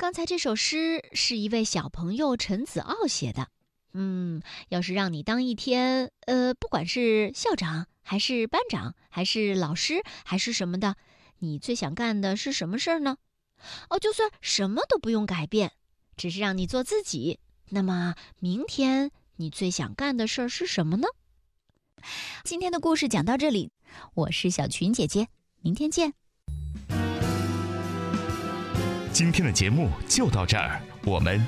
刚才这首诗是一位小朋友陈子傲写的。要是让你当一天，不管是校长还是班长还是老师还是什么的，你最想干的是什么事儿呢？就算什么都不用改变，只是让你做自己，那么明天你最想干的事儿是什么呢？ 今天的故事讲到这里，我是小群姐姐，明天见。 今天的节目就到这儿，我们